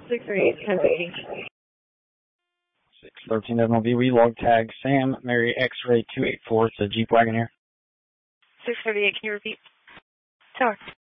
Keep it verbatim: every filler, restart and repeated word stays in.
six thirty-eight, ten eighty. six thirteen W M V, we log tag Sam, Mary X-ray two eight four, it's a Jeep Wagoneer. six thirty-eight, can you repeat? Tower.